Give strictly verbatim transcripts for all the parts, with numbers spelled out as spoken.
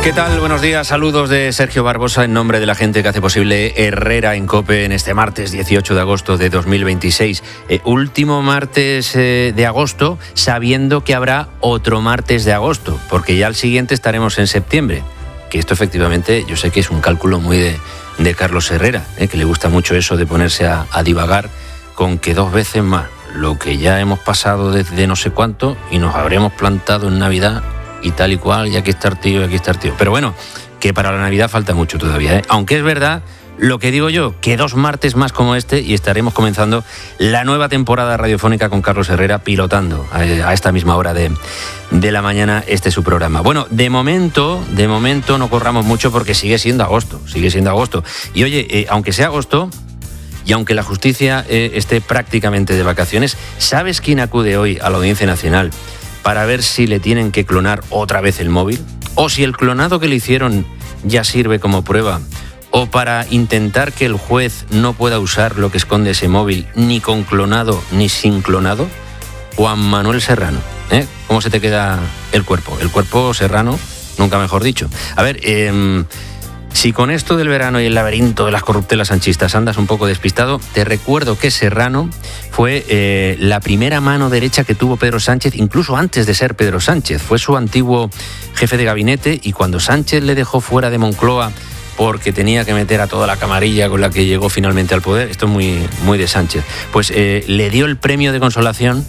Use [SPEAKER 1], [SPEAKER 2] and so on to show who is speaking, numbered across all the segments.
[SPEAKER 1] ¿Qué tal? Buenos días, saludos de Sergio Barbosa en nombre de la gente que hace posible Herrera en COPE en este martes dieciocho de agosto de dos mil veintiséis. Eh, último martes eh, de agosto, sabiendo que habrá otro martes de agosto, porque ya al siguiente estaremos en septiembre. Que esto efectivamente yo sé que es un cálculo muy de, de Carlos Herrera, eh, que le gusta mucho eso de ponerse a, a divagar con que dos veces más lo que ya hemos pasado desde no sé cuánto y nos habremos plantado en Navidad y tal y cual, y aquí está el tío, y aquí está el tío. Pero bueno, que para la Navidad falta mucho todavía, ¿eh? Aunque es verdad lo que digo yo, que dos martes más como este y estaremos comenzando la nueva temporada radiofónica con Carlos Herrera pilotando a, a esta misma hora de, de la mañana este su programa. Bueno, de momento, de momento no corramos mucho porque sigue siendo agosto, sigue siendo agosto. Y oye, eh, aunque sea agosto, y aunque la justicia eh, esté prácticamente de vacaciones, ¿sabes quién acude hoy a la Audiencia Nacional para ver si le tienen que clonar otra vez el móvil? O si el clonado que le hicieron ya sirve como prueba. O para intentar que el juez no pueda usar lo que esconde ese móvil, ni con clonado ni sin clonado. Juan Manuel Serrano, ¿eh? ¿Cómo se te queda el cuerpo? El cuerpo serrano, nunca mejor dicho. A ver, eh, si con esto del verano y el laberinto de las corruptelas sanchistas andas un poco despistado, te recuerdo que Serrano fue eh, la primera mano derecha que tuvo Pedro Sánchez, incluso antes de ser Pedro Sánchez. Fue su antiguo jefe de gabinete y cuando Sánchez le dejó fuera de Moncloa porque tenía que meter a toda la camarilla con la que llegó finalmente al poder, esto es muy, muy de Sánchez, pues eh, le dio el premio de consolación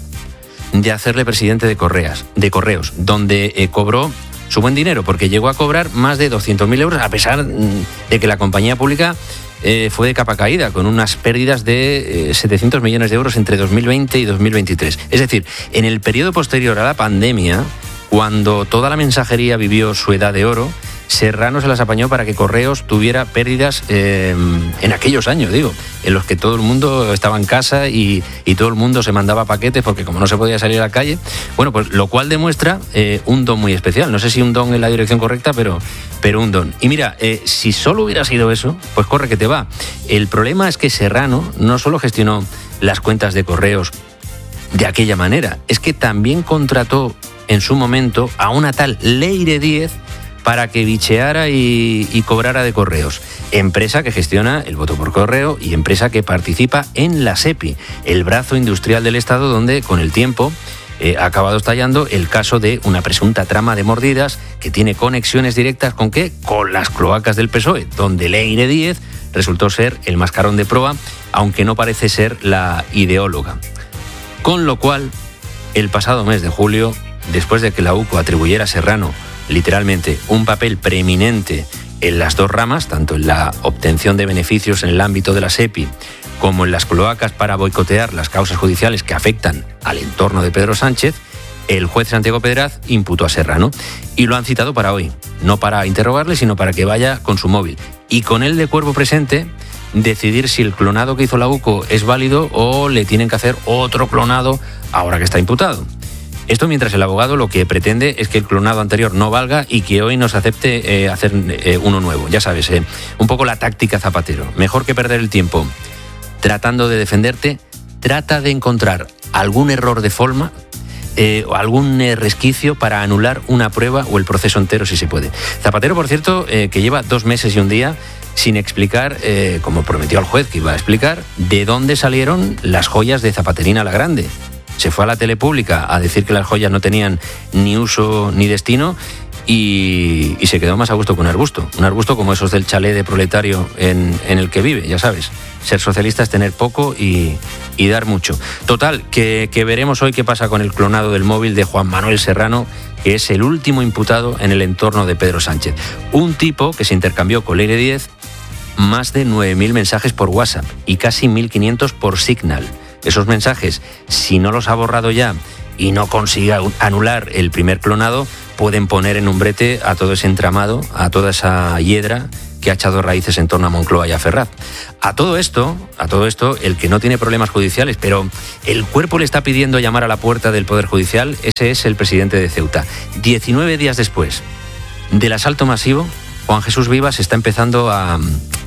[SPEAKER 1] de hacerle presidente de Correas, de Correos, donde eh, cobró su buen dinero, porque llegó a cobrar más de doscientos mil euros, a pesar de que la compañía pública eh, fue de capa caída, con unas pérdidas de eh, setecientos millones de euros entre dos mil veinte y dos mil veintitrés. Es decir, en el periodo posterior a la pandemia, cuando toda la mensajería vivió su edad de oro, Serrano se las apañó para que Correos tuviera pérdidas eh, en aquellos años, digo, en los que todo el mundo estaba en casa y, y todo el mundo se mandaba paquetes porque como no se podía salir a la calle, bueno, pues lo cual demuestra eh, un don muy especial. No sé si un don en la dirección correcta, pero, pero un don. Y mira, eh, si solo hubiera sido eso, pues corre que te va. El problema es que Serrano no solo gestionó las cuentas de Correos de aquella manera, es que también contrató en su momento a una tal Leire Díez para que bicheara y, y cobrara de Correos. Empresa que gestiona el voto por correo y empresa que participa en la SEPI, el brazo industrial del Estado, donde con el tiempo eh, ha acabado estallando el caso de una presunta trama de mordidas que tiene conexiones directas ¿con qué? Con las cloacas del P S O E, donde Leire Díez resultó ser el mascarón de proa, aunque no parece ser la ideóloga. Con lo cual, el pasado mes de julio, después de que la U C O atribuyera a Serrano literalmente un papel preeminente en las dos ramas, tanto en la obtención de beneficios en el ámbito de la SEPI como en las cloacas para boicotear las causas judiciales que afectan al entorno de Pedro Sánchez, el juez Santiago Pedraz imputó a Serrano y lo han citado para hoy, no para interrogarle, sino para que vaya con su móvil y con él de cuerpo presente decidir si el clonado que hizo la U C O es válido o le tienen que hacer otro clonado ahora que está imputado. Esto mientras el abogado lo que pretende es que el clonado anterior no valga y que hoy nos acepte eh, hacer eh, uno nuevo. Ya sabes, eh, un poco la táctica Zapatero. Mejor que perder el tiempo tratando de defenderte, trata de encontrar algún error de forma eh, o algún eh, resquicio para anular una prueba o el proceso entero si se puede. Zapatero, por cierto, eh, que lleva dos meses y un día sin explicar, eh, como prometió al juez que iba a explicar, de dónde salieron las joyas de Zapaterina la Grande. Se fue a la tele pública a decir que las joyas no tenían ni uso ni destino y, y se quedó más a gusto que un arbusto. Un arbusto como esos del chalet de proletario en, en el que vive, ya sabes. Ser socialista es tener poco y, y dar mucho. Total, que, que veremos hoy qué pasa con el clonado del móvil de Juan Manuel Serrano, que es el último imputado en el entorno de Pedro Sánchez. Un tipo que se intercambió con Leire Díez más de nueve mil mensajes por WhatsApp y casi mil quinientos por Signal. Esos mensajes, si no los ha borrado ya y no consiga anular el primer clonado, pueden poner en un brete a todo ese entramado, a toda esa hiedra que ha echado raíces en torno a Moncloa y a Ferraz. A todo esto, a todo esto, el que no tiene problemas judiciales, pero el cuerpo le está pidiendo llamar a la puerta del Poder Judicial, ese es el presidente de Ceuta. diecinueve días después del asalto masivo, Juan Jesús Vivas está empezando a,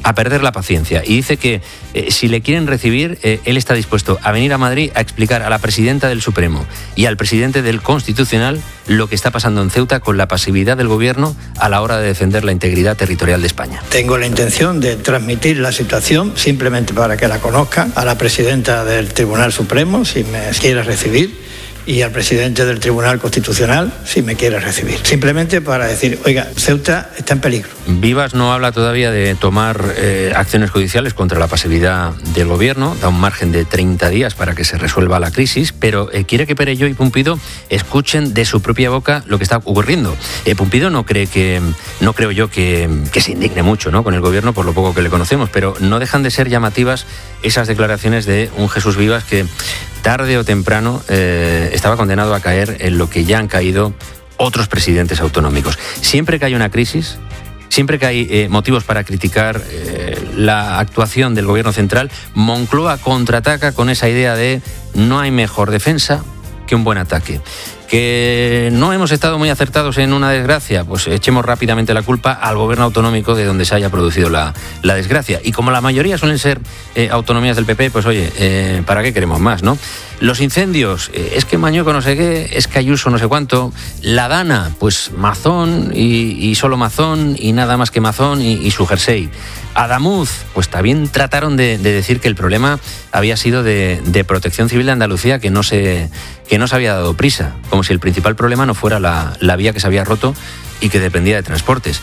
[SPEAKER 1] a perder la paciencia y dice que eh, si le quieren recibir, eh, él está dispuesto a venir a Madrid a explicar a la presidenta del Supremo y al presidente del Constitucional lo que está pasando en Ceuta con la pasividad del gobierno a la hora de defender la integridad territorial de España.
[SPEAKER 2] Tengo la intención de transmitir la situación simplemente para que la conozcan a la presidenta del Tribunal Supremo, si me quiere recibir, y al presidente del Tribunal Constitucional, si me quiere recibir. Simplemente para decir, oiga, Ceuta está en peligro.
[SPEAKER 1] Vivas no habla todavía de tomar eh, acciones judiciales contra la pasividad del gobierno, da un margen de treinta días para que se resuelva la crisis, pero eh, quiere que Perelló y Pumpido escuchen de su propia boca lo que está ocurriendo. Eh, Pumpido no cree que, no creo yo que, que se indigne mucho, ¿no?, con el gobierno por lo poco que le conocemos, pero no dejan de ser llamativas esas declaraciones de un Jesús Vivas que tarde o temprano eh, estaba condenado a caer en lo que ya han caído otros presidentes autonómicos. Siempre que hay una crisis, siempre que hay eh, motivos para criticar eh, la actuación del gobierno central, Moncloa contraataca con esa idea de no hay mejor defensa que un buen ataque. Que no hemos estado muy acertados en una desgracia, pues echemos rápidamente la culpa al gobierno autonómico de donde se haya producido la, la desgracia. Y como la mayoría suelen ser eh, autonomías del P P, pues oye, eh, ¿para qué queremos más, no? Los incendios, eh, es que Mañueco no sé qué, es que Ayuso no sé cuánto. La Dana, pues Mazón y, y solo Mazón y nada más que Mazón y, y su jersey. Adamuz, pues también trataron de, de decir que el problema había sido de, de Protección Civil de Andalucía, que no se, que no se había dado prisa, como si el principal problema no fuera la, la vía que se había roto y que dependía de transportes.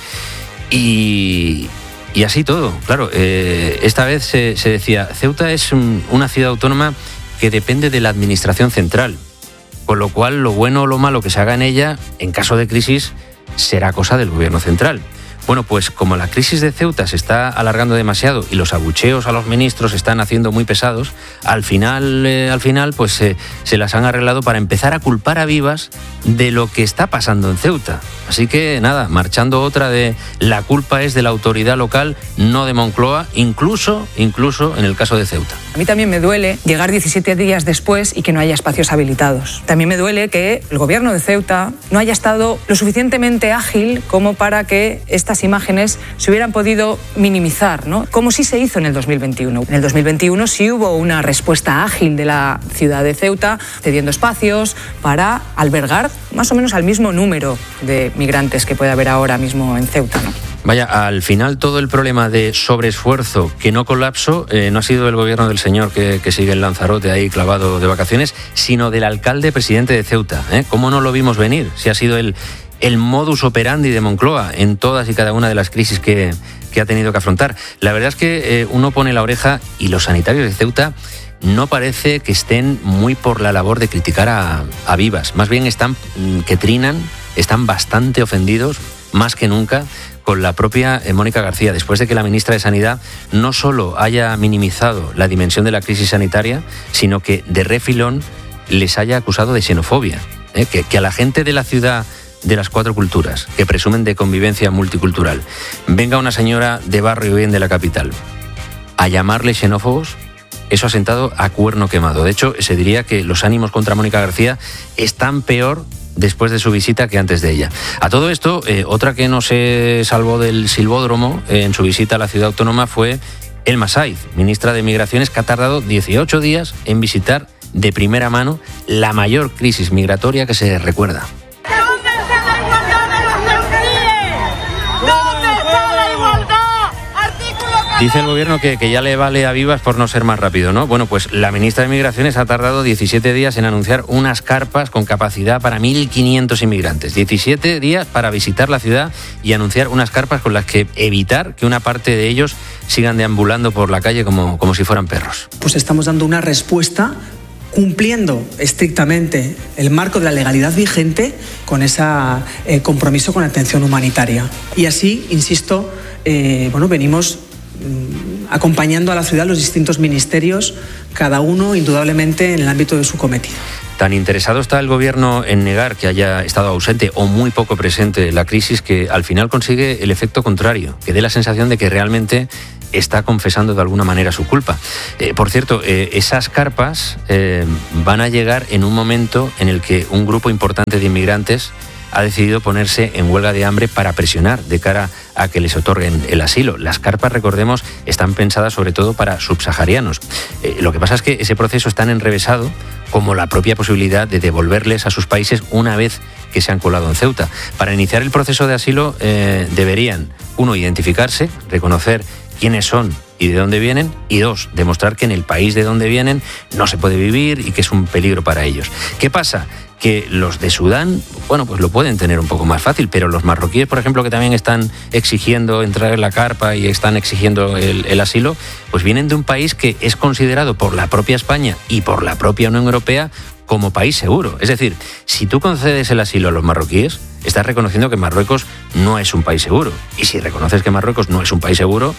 [SPEAKER 1] Y, y así todo, claro, eh, esta vez se, se decía, Ceuta es un, una ciudad autónoma que depende de la administración central, con lo cual lo bueno o lo malo que se haga en ella, en caso de crisis, será cosa del gobierno central. Bueno, pues como la crisis de Ceuta se está alargando demasiado y los abucheos a los ministros se están haciendo muy pesados, al final, eh, al final pues eh, se las han arreglado para empezar a culpar a Vivas de lo que está pasando en Ceuta. Así que nada, marchando otra de la culpa es de la autoridad local, no de Moncloa, incluso, incluso en el caso de Ceuta.
[SPEAKER 3] A mí también me duele llegar diecisiete días después y que no haya espacios habilitados. También me duele que el gobierno de Ceuta no haya estado lo suficientemente ágil como para que estas imágenes se hubieran podido minimizar, ¿no?, como sí se hizo en el dos mil veintiuno. En el dos mil veintiuno sí hubo una respuesta ágil de la ciudad de Ceuta, cediendo espacios para albergar más o menos al mismo número de migrantes que puede haber ahora mismo en Ceuta, ¿no?
[SPEAKER 1] Vaya, al final todo el problema de sobreesfuerzo, que no colapso, eh, no ha sido del gobierno del señor que, que sigue en Lanzarote ahí clavado de vacaciones, sino del alcalde presidente de Ceuta. ¿eh? ¿Cómo no lo vimos venir? Si ha sido el, el modus operandi de Moncloa en todas y cada una de las crisis que, que ha tenido que afrontar. La verdad es que eh, uno pone la oreja y los sanitarios de Ceuta no parece que estén muy por la labor de criticar a, a Vivas. Más bien están que trinan, están bastante ofendidos, más que nunca, con la propia Mónica García, después de que la ministra de Sanidad no solo haya minimizado la dimensión de la crisis sanitaria, sino que de refilón les haya acusado de xenofobia. ¿eh? Que, que a la gente de la ciudad de las cuatro culturas, que presumen de convivencia multicultural, venga una señora de barrio bien de la capital a llamarle xenófobos, eso ha sentado a cuerno quemado. De hecho, se diría que los ánimos contra Mónica García están peor después de su visita que antes de ella. A todo esto, eh, otra que no se salvó del silbódromo eh, en su visita a la ciudad autónoma fue Elma Saiz, ministra de Migraciones, que ha tardado dieciocho días en visitar de primera mano la mayor crisis migratoria que se recuerda. Dice el gobierno que, que ya le vale a Vivas por no ser más rápido, ¿no? Bueno, pues la ministra de Migraciones ha tardado diecisiete días en anunciar unas carpas con capacidad para mil quinientos inmigrantes. diecisiete días para visitar la ciudad y anunciar unas carpas con las que evitar que una parte de ellos sigan deambulando por la calle como, como si fueran perros.
[SPEAKER 4] Pues estamos dando una respuesta cumpliendo estrictamente el marco de la legalidad vigente con ese eh, compromiso con la atención humanitaria. Y así, insisto, eh, bueno, venimos acompañando a la ciudad los distintos ministerios, cada uno indudablemente en el ámbito de su cometido.
[SPEAKER 1] Tan interesado está el gobierno en negar que haya estado ausente o muy poco presente la crisis, que al final consigue el efecto contrario, que dé la sensación de que realmente está confesando de alguna manera su culpa. Eh, por cierto, eh, esas carpas eh, van a llegar en un momento en el que un grupo importante de inmigrantes ha decidido ponerse en huelga de hambre para presionar de cara a que les otorguen el asilo. Las carpas, recordemos, están pensadas sobre todo para subsaharianos. Eh, lo que pasa es que ese proceso es tan enrevesado como la propia posibilidad de devolverles a sus países una vez que se han colado en Ceuta. Para iniciar el proceso de asilo eh, deberían, uno, identificarse, reconocer quiénes son y de dónde vienen, y dos, demostrar que en el país de donde vienen no se puede vivir y que es un peligro para ellos. ¿Qué pasa? Que los de Sudán, bueno, pues lo pueden tener un poco más fácil, pero los marroquíes, por ejemplo, que también están exigiendo entrar en la carpa y están exigiendo el, el asilo, pues vienen de un país que es considerado por la propia España y por la propia Unión Europea como país seguro. Es decir, si tú concedes el asilo a los marroquíes, estás reconociendo que Marruecos no es un país seguro. Y si reconoces que Marruecos no es un país seguro,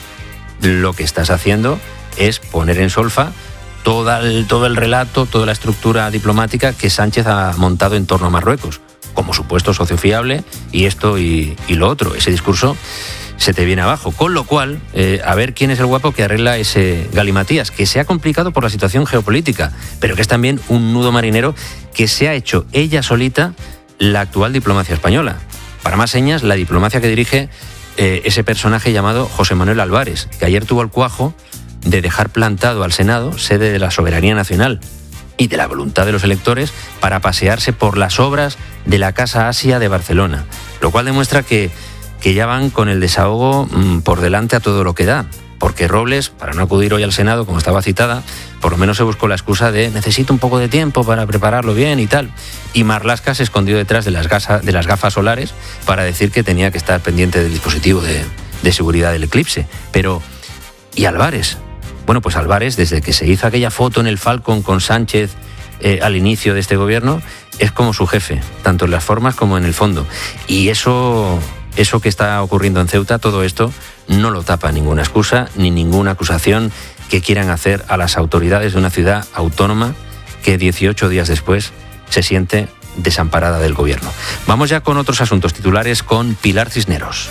[SPEAKER 1] lo que estás haciendo es poner en solfa todo el, todo el relato, toda la estructura diplomática que Sánchez ha montado en torno a Marruecos, como supuesto socio fiable, y esto y, y lo otro. Ese discurso se te viene abajo. Con lo cual, eh, a ver quién es el guapo que arregla ese galimatías, que se ha complicado por la situación geopolítica, pero que es también un nudo marinero que se ha hecho ella solita la actual diplomacia española. Para más señas, la diplomacia que dirige eh, ese personaje llamado José Manuel Álvarez, que ayer tuvo el cuajo de dejar plantado al Senado, sede de la soberanía nacional y de la voluntad de los electores, para pasearse por las obras de la Casa Asia de Barcelona, lo cual demuestra que, que ya van con el desahogo mmm, por delante a todo lo que da, porque Robles, para no acudir hoy al Senado, como estaba citada, por lo menos se buscó la excusa de necesito un poco de tiempo para prepararlo bien y tal, y Marlaska se escondió detrás de las, gasa, de las gafas solares para decir que tenía que estar pendiente del dispositivo de, de seguridad del eclipse. Pero, ¿y Álvarez? Bueno, pues Álvarez, desde que se hizo aquella foto en el Falcon con Sánchez eh, al inicio de este gobierno, es como su jefe, tanto en las formas como en el fondo. Y eso, eso que está ocurriendo en Ceuta, todo esto, no lo tapa ninguna excusa ni ninguna acusación que quieran hacer a las autoridades de una ciudad autónoma que dieciocho días después se siente desamparada del gobierno. Vamos ya con otros asuntos titulares con Pilar Cisneros.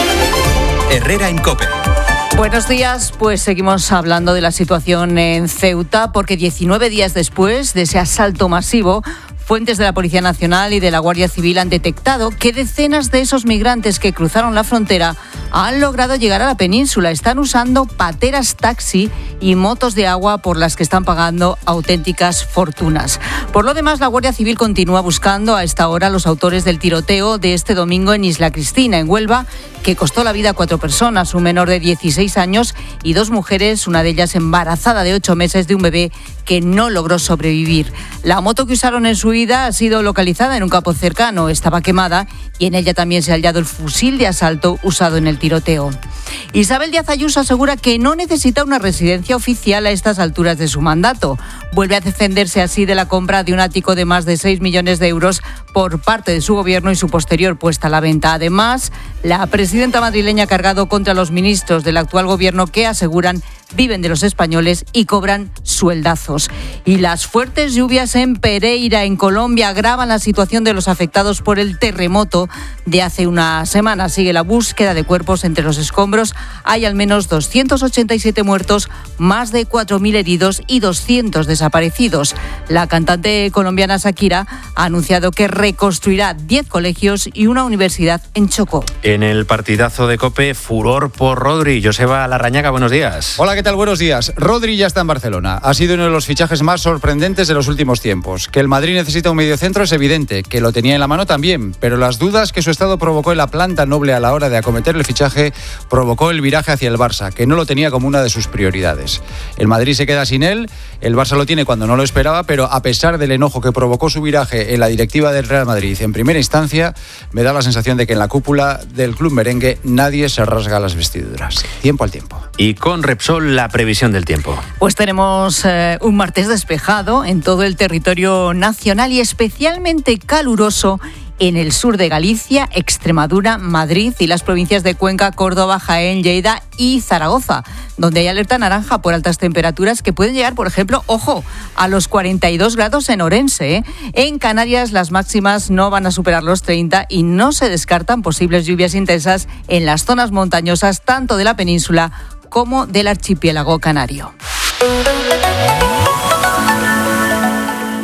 [SPEAKER 5] Herrera en COPE.
[SPEAKER 6] Buenos días, pues seguimos hablando de la situación en Ceuta, porque diecinueve días después de ese asalto masivo, fuentes de la Policía Nacional y de la Guardia Civil han detectado que decenas de esos migrantes que cruzaron la frontera han logrado llegar a la península. Están usando pateras taxi y motos de agua por las que están pagando auténticas fortunas. Por lo demás, la Guardia Civil continúa buscando a esta hora a los autores del tiroteo de este domingo en Isla Cristina, en Huelva, que costó la vida a cuatro personas, un menor de dieciséis años y dos mujeres, una de ellas embarazada de ocho meses de un bebé que no logró sobrevivir. La moto que usaron en su huida ha sido localizada en un campo cercano, estaba quemada y en ella también se ha hallado el fusil de asalto usado en el tiroteo. Isabel Díaz Ayuso asegura que no necesita una residencia oficial a estas alturas de su mandato. Vuelve a defenderse así de la compra de un ático de más de seis millones de euros por parte de su gobierno y su posterior puesta a la venta. Además, la presidenta madrileña ha cargado contra los ministros del actual gobierno que aseguran viven de los españoles y cobran sueldazos. Y las fuertes lluvias en Pereira, en Colombia, agravan la situación de los afectados por el terremoto de hace una semana. Sigue la búsqueda de cuerpos entre los escombros. Hay al menos doscientos ochenta y siete muertos, más de cuatro mil heridos y doscientos desaparecidos. La cantante colombiana Shakira ha anunciado que reconstruirá diez colegios y una universidad en Chocó.
[SPEAKER 1] En el partidazo de COPE, furor por Rodri. Joseba Larrañaga, buenos días.
[SPEAKER 7] Hola, ¿qué tal? Buenos días. Rodri ya está en Barcelona. Ha sido uno de los fichajes más sorprendentes de los últimos tiempos. Que el Madrid necesita un mediocentro es evidente, que lo tenía en la mano también, pero las dudas que su estado provocó en la planta noble a la hora de acometer el fichaje provocó el viraje hacia el Barça, que no lo tenía como una de sus prioridades. El Madrid se queda sin él, el Barça lo tiene cuando no lo esperaba, pero a pesar del enojo que provocó su viraje en la directiva del Real Madrid en primera instancia, me da la sensación de que en la cúpula del club merengue nadie se rasga las vestiduras. Tiempo al tiempo.
[SPEAKER 1] Y con Repsol, la previsión del tiempo.
[SPEAKER 6] Pues tenemos eh, un martes despejado en todo el territorio nacional y especialmente caluroso en el sur de Galicia, Extremadura, Madrid y las provincias de Cuenca, Córdoba, Jaén, Lleida y Zaragoza, donde hay alerta naranja por altas temperaturas que pueden llegar, por ejemplo, ojo, a los cuarenta y dos grados en Orense. ¿eh? En Canarias las máximas no van a superar los treinta y no se descartan posibles lluvias intensas en las zonas montañosas tanto de la península como del archipiélago canario.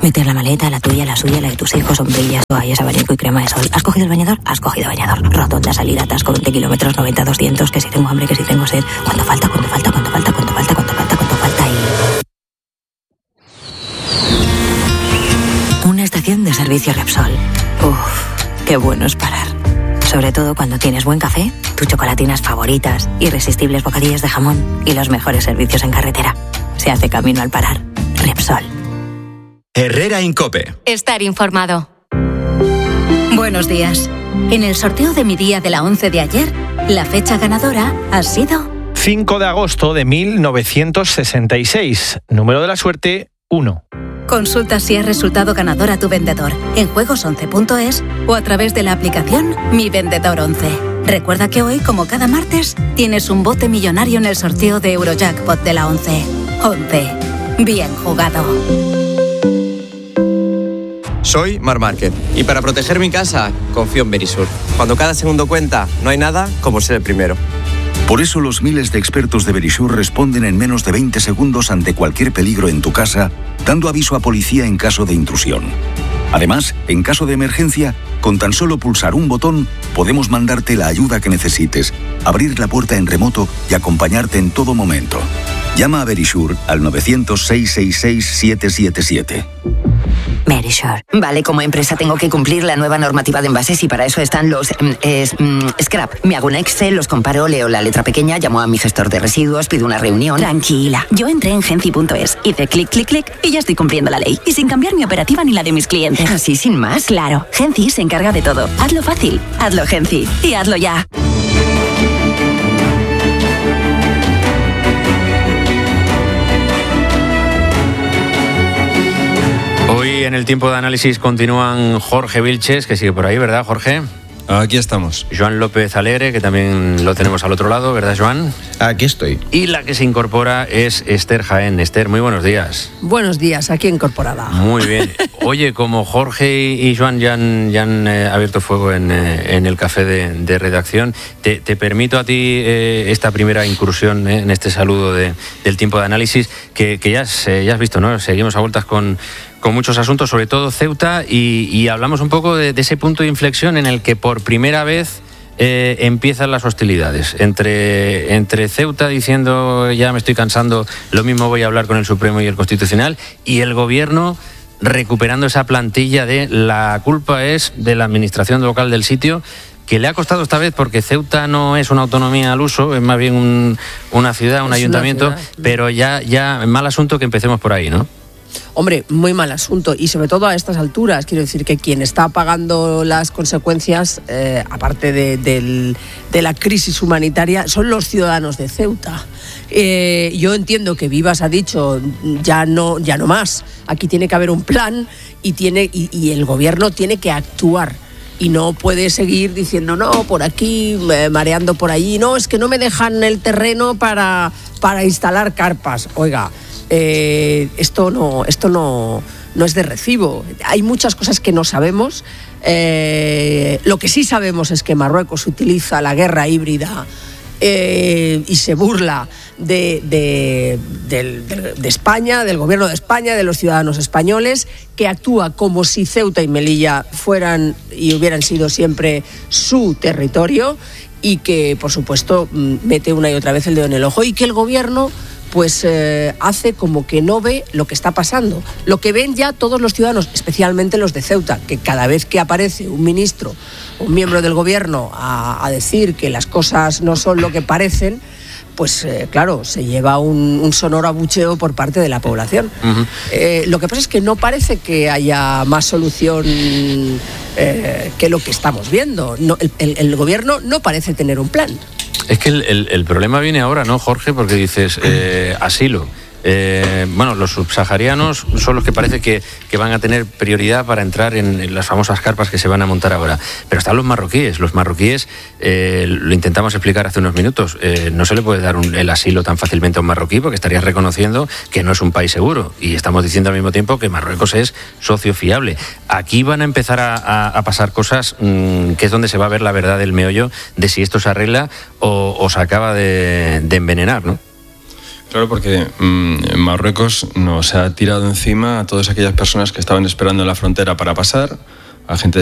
[SPEAKER 8] Meter la maleta, la tuya, la suya, la de tus hijos, sombrillas, toallas, abanico y crema de sol. ¿Has cogido el bañador? Has cogido bañador. Rotonda, salida, atasco, veinte kilómetros, noventa, doscientos, que si tengo hambre, que si tengo sed. ¿Cuánto falta? ¿Cuánto falta? ¿Cuánto falta? ¿Cuánto falta? ¿Cuánto falta? ¿Cuánto falta? Y... Una estación de servicio Repsol. Uf, qué bueno es parar. Sobre todo cuando tienes buen café, tus chocolatinas favoritas, irresistibles bocadillos de jamón y los mejores servicios en carretera. Se hace camino al parar. Repsol.
[SPEAKER 5] Herrera en COPE.
[SPEAKER 9] Estar informado.
[SPEAKER 10] Buenos días. En el sorteo de mi día de la once de ayer, la fecha ganadora ha sido...
[SPEAKER 11] cinco de agosto de mil novecientos sesenta y seis. Número de la suerte, uno.
[SPEAKER 10] Consulta si has resultado ganador a tu vendedor en juegos once punto es o a través de la aplicación Mi Vendedor once. Recuerda que hoy, como cada martes, tienes un bote millonario en el sorteo de Eurojackpot de la once. once. Bien jugado.
[SPEAKER 12] Soy Mar Márquez y para proteger mi casa confío en Verisur. Cuando cada segundo cuenta, no hay nada como ser el primero.
[SPEAKER 13] Por eso los miles de expertos de Verisur responden en menos de veinte segundos ante cualquier peligro en tu casa, dando aviso a policía en caso de intrusión. Además, en caso de emergencia, con tan solo pulsar un botón, podemos mandarte la ayuda que necesites, abrir la puerta en remoto y acompañarte en todo momento. Llama a Verisur al novecientos, seiscientos sesenta y seis, setecientos setenta y siete.
[SPEAKER 8] Verisur.
[SPEAKER 14] Vale, como empresa tengo que cumplir la nueva normativa de envases y para eso están los mm, es, mm, scrap. Me hago un Excel, los comparo, leo la letra pequeña, llamo a mi gestor de residuos, pido una reunión.
[SPEAKER 15] Tranquila, yo entré en genci punto es, hice clic, clic, clic y ya estoy cumpliendo la ley. Y sin cambiar mi operativa ni la de mis clientes.
[SPEAKER 14] ¿Así sin más?
[SPEAKER 15] Claro, Genci se encarga de todo. Hazlo fácil, hazlo Genci y hazlo ya.
[SPEAKER 1] Hoy en el tiempo de análisis continúan Jorge Vilches, que sigue por ahí, ¿verdad, Jorge?
[SPEAKER 12] Aquí estamos.
[SPEAKER 1] Joan López Alegre, que también lo tenemos al otro lado, ¿verdad, Joan?
[SPEAKER 12] Aquí estoy.
[SPEAKER 1] Y la que se incorpora es Esther Jaén. Esther, muy buenos días.
[SPEAKER 16] Buenos días, aquí incorporada.
[SPEAKER 1] Muy bien. Oye, como Jorge y Joan ya han, ya han eh, abierto fuego en, eh, en el café de, de redacción, te, te permito a ti eh, esta primera incursión eh, en este saludo de, del tiempo de análisis, que, que ya, has, eh, ya has visto, ¿no? Seguimos a vueltas con... con muchos asuntos, sobre todo Ceuta, y, y hablamos un poco de, de ese punto de inflexión en el que por primera vez eh, empiezan las hostilidades entre, entre Ceuta diciendo ya me estoy cansando, lo mismo voy a hablar con el Supremo y el Constitucional, y el Gobierno recuperando esa plantilla de la culpa es de la administración local del sitio, que le ha costado esta vez porque Ceuta no es una autonomía al uso, es más bien un, una ciudad, un es ayuntamiento, ciudad. Pero ya, ya mal asunto que empecemos por ahí, ¿no?
[SPEAKER 16] Hombre, muy mal asunto y sobre todo a estas alturas. Quiero decir que quien está pagando las consecuencias, eh, aparte de, de, de la crisis humanitaria, son los ciudadanos de Ceuta. Eh, yo entiendo que Vivas ha dicho ya no, ya no más. Aquí tiene que haber un plan y, tiene, y, y el gobierno tiene que actuar. Y no puede seguir diciendo, no, por aquí, mareando por allí. No, es que no me dejan el terreno para, para instalar carpas. Oiga... Eh, esto no, esto no, no es de recibo. Hay muchas cosas que no sabemos. Eh, lo que sí sabemos es que Marruecos utiliza la guerra híbrida eh, y se burla de, de, de, de, de España, del gobierno de España, de los ciudadanos españoles, que actúa como si Ceuta y Melilla fueran y hubieran sido siempre su territorio y que, por supuesto, mete una y otra vez el dedo en el ojo y que el gobierno pues eh, hace como que no ve lo que está pasando. Lo que ven ya todos los ciudadanos, especialmente los de Ceuta, que cada vez que aparece un ministro, un miembro del gobierno a, a decir que las cosas no son lo que parecen, pues eh, claro, se lleva un, un sonoro abucheo por parte de la población. Uh-huh. Eh, lo que pasa es que no parece que haya más solución eh, que lo que estamos viendo. No, el, el, el gobierno no parece tener un plan.
[SPEAKER 1] Es que el, el, el problema viene ahora, ¿no, Jorge? Porque dices, eh, asilo. Eh, bueno, los subsaharianos son los que parece que, que van a tener prioridad para entrar en, en las famosas carpas que se van a montar ahora. Pero están los marroquíes. Los marroquíes, eh, lo intentamos explicar hace unos minutos, eh, no se le puede dar un, el asilo tan fácilmente a un marroquí porque estarías reconociendo que no es un país seguro. Y estamos diciendo al mismo tiempo que Marruecos es socio fiable. Aquí van a empezar a, a, a pasar cosas mmm, que es donde se va a ver la verdad del meollo de si esto se arregla o, o se acaba de, de envenenar, ¿no?
[SPEAKER 9] Claro, porque mmm, Marruecos nos ha tirado encima a todas aquellas personas que estaban esperando en la frontera para pasar, a gente